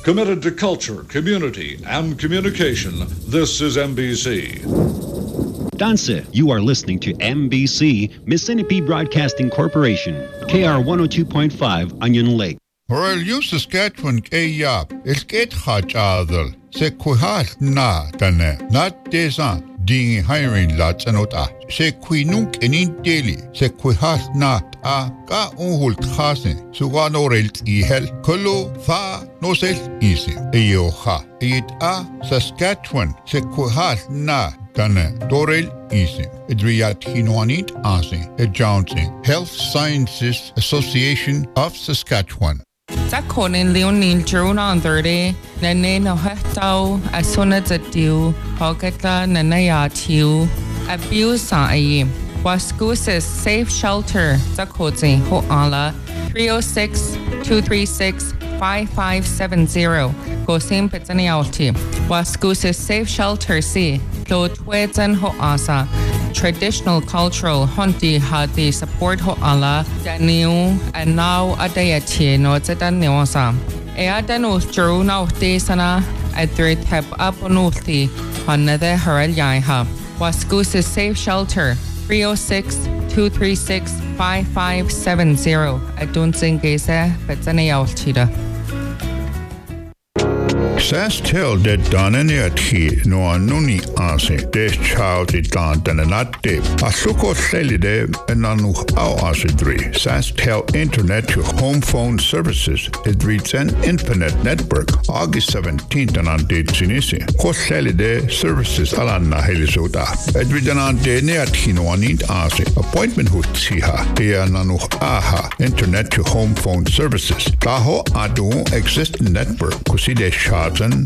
Committed to culture, community, and communication, this is MBC. Danse, you are listening to MBC, Mississippi Broadcasting Corporation, KR 102.5, Onion Lake. Royal U Saskatchewan Kayap, Esket Hachadal, Sequihal Na Tane, Nat Desan, Ding hiring lots and ota, Sequinunk and in daily, Sequihal Nat A Ka Unhult Hasen, Sugano Relt Ihel, Kolo, Fa, no sel easy, Eyoha, It A Saskatchewan, Sequihal Na. Tane Dorel Easy. Edriat Hinoanit Asi, Jouncing, Health Sciences Association of Saskatchewan. Zakonin Leonil Juna on 30, Nene no Hetau, Asuna Zatiu, Hogata Nanayatiu, Abuse Ai, Waskusis Safe Shelter, Zakoti, Hoala, 306-236-5570, Gosim Pizzanialti, Waskusis Safe Shelter C, Klotwezen Hoasa, Traditional Cultural Hunti Hati Support Hoala, Daniel, and now Adayati no Zedaniosa. Eadanus Drew now Desana, Adrit Heb Aponuti, another Haraliha. Waskusis Safe Shelter, 306-236-5570. Adunzing Geza, Pizzanialtida. Sas tell that Dananiati no anuni ase, des child it dan dananate, a suko selide and anu au asidri. Sas tell internet to home phone services, it reads an infinite network, August 17th and on date sinisi. Ko selide services alanna helisota. Edridanante neati no anit ase, appointment hutiha, ea nanu aha, internet to home phone services. Taho adu existing network, kuside child